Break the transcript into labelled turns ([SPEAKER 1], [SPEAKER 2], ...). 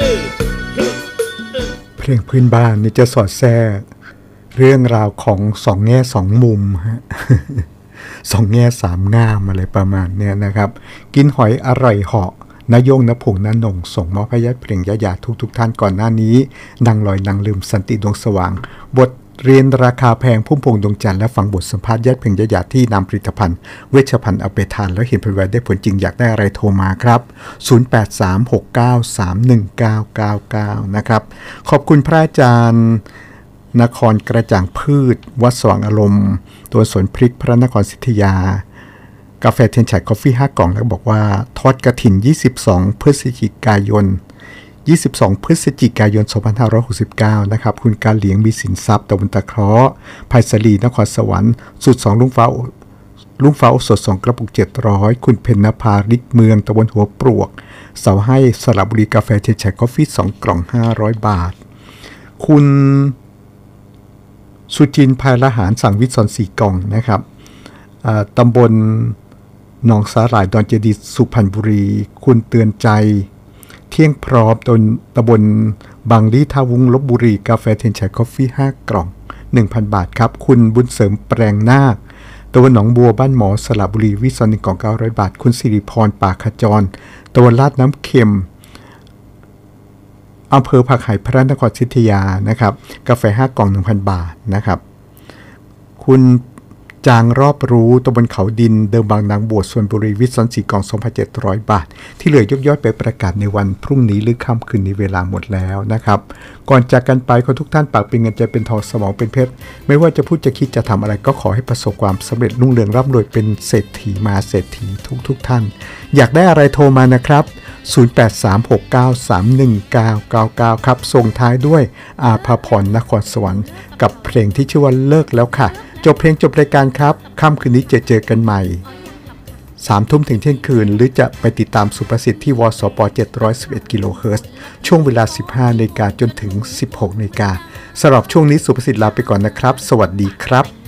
[SPEAKER 1] เพลงพื้นบ้านนี่จะสอดแทรกเรื่องราวของสองแง่สองมุมฮะ สองแง่สามง่ามอะไรประมาณเนี้ยนะครับกินหอยอร่อยเหาะนายงนพงษ์นนงส่งมอบให้ญาติเพลงยาทุกท่านก่อนหน้านี้นางลอยนางลืมสันติดวงสว่างบทเรียนราคาแพงพุ่มพวงดวงจันทร์และฟังบทสัมภาษณ์ญาติเพลงยาที่นำผลิตภัณฑ์เวชภัณฑ์เอาไปทานแล้วเห็นผลได้ผลจริงอยากได้อะไรโทรมาครับ0836931999นะครับขอบคุณพระอาจารย์นครกระจ่างพืชวัดสว่างอารมณ์ตัวสวนพริกพระนครศรีอยุธยากาแฟเทียนฉายกาแฟ5 กล่องแล้วบอกว่าทอดกฐิน22พฤศจิกายน2569นะครับคุณการเหลียงมีสินทรัพย์ตะวันตะเคราะห์ไผ่สลีนครสวรรค์สูตร2ลุงฟ้าสด2กระปุก700คุณเพญนภาริกเมืองตะวันหัวปลวกเสาให้สระบุรีกาแฟเทียนฉายกาแฟ2 กล่อง500 บาทคุณสุจินพายละหารสั่งวิทย์ซอน4 กล่องนะครับตำบลหนองสาหร่ายดอนเจดีสุพรรณบุรีคุณเตือนใจเที่ยงพร้อมตำบลบางลี่ท่าวุ้งลพบุรีกาแฟเทียนฉายกาแฟ5 กล่อง 1,000 บาทครับคุณบุญเสริมแปลงนาคตะวันหนองบัวบ้านหมอสระบุรีวิทย์ซอน1 กล่อง900 บาทคุณสิริพรป่าขจรตะวันลาดน้ำเค็มอำเภอผักไห่พระนครศรีอยุธยานะครับกาแฟ5 กล่อง 1,000 บาทนะครับคุณจางรอบรู้ตำบลเขาดินเดิมบางนางบวชส่วนบุรีวิทย์ซอน4 กล่อง 2,700 บาทที่เหลือยกยอดไปประกาศในวันพรุ่งนี้หรือค่ำคืนนี้เวลาหมดแล้วนะครับก่อนจากกันไปขอทุกท่านปากเป็นเงินใจเป็นทองสมองเป็นเพชรไม่ว่าจะพูดจะคิดจะทำอะไรก็ขอให้ประสบความสำเร็จรุ่งเรืองร่ำรวยเป็นเศรษฐีมาเศรษฐีทุกท่านอยากได้อะไรโทรมานะครับ0836931999ครับส่งท้ายด้วยอาภาพรนครสวรรค์กับเพลงที่ชื่อว่าเลิกแล้วค่ะจบเพลงจบรายการครับค่ำคืนนี้เจอกันใหม่ 3 ทุ่มถึงเที่ยงคืนหรือจะไปติดตามสุประสิทธิ์ที่วสป711 กิโลเฮิรตซ์ช่วงเวลา 15 นาฬิกาจนถึง 16 นาฬิกาสำหรับช่วงนี้สุประสิทธิ์ลาไปก่อนนะครับสวัสดีครับ